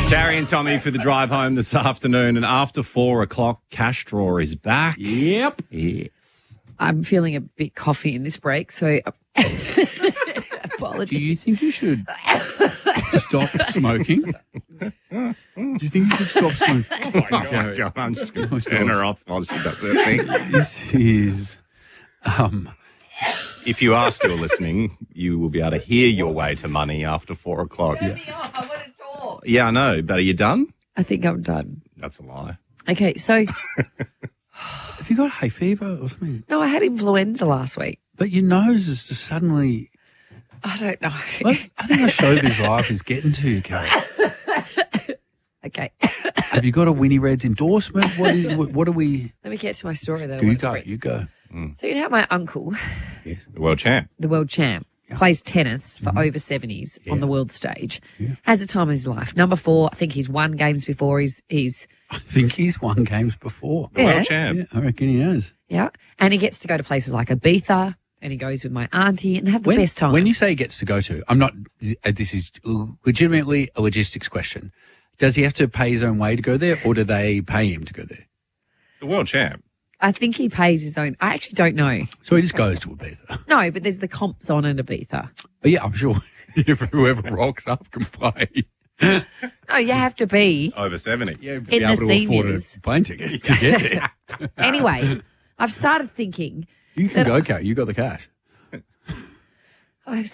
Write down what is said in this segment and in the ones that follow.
Carrie and Tommy for the drive home this afternoon, and after 4 o'clock, Cash Draw is back. Yep. Yes. I'm feeling a bit coffee in this break, so apologies. Do you think you should stop smoking? Do you think you should stop smoking? Oh, my God. I'm just going to turn her off while she does her thing. This is... If you are still listening, you will be able to hear your way to money after 4 o'clock. Turn me off. I want to talk. Yeah, I know, but are you done? I think I'm done. That's a lie. Okay, so Have you got hay fever or something? no, I had influenza last week. But your nose is just suddenly... I don't know. I think our showbiz life is getting to you, Carrie. Okay, Have you got a Winnie Reds endorsement? What are we... let me get to my story that I You want to go, read. you go. So you know how my uncle, Yes. The world champ. the world champ, plays tennis for over 70s on the world stage. Has a time of his life. Number 4, I think he's won games before. He's I think he's won games before. The world champ. Yeah, I reckon he has. yeah, and he gets to go to places like Ibiza, and he goes with my auntie and have the best time. When you say he gets to go to, I'm not, this is legitimately a logistics question. Does he have to pay his own way to go there, or do they pay him to go there? The world champ. I think he pays his own. I actually don't know. So he just goes to Ibiza. No, but there's the comps on in Ibiza. But yeah, I'm sure whoever rocks up can play. No, you have to be. Over 70. Yeah, In the seniors. afford a plane ticket to get there. Anyway, I've started thinking. You can go, Kate. You got the cash. I've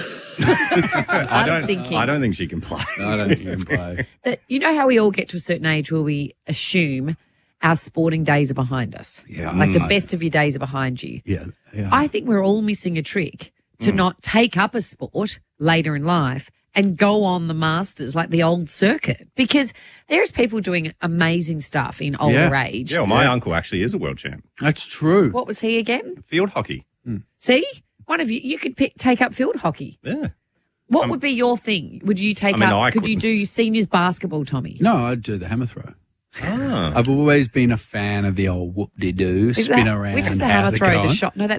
started thinking I don't think she can play. I don't think you can play. that you know how we all get to a certain age where we assume our sporting days are behind us. Yeah. Like the best of your days are behind you. Yeah. I think we're all missing a trick to not take up a sport later in life and go on the masters like the old circuit, because there's people doing amazing stuff in older age. Yeah, well, my uncle actually is a world champ. That's true. What was he again? Field hockey. See, one of you could take up field hockey. Yeah. What would be your thing? Would you take I could you couldn't. do seniors basketball, Tommy? No, I'd do the hammer throw. Ah. I've always been a fan of the old whoop-de-doo, Is spin that- around. Which is the how's hammer it throw, the going? shot? No, that's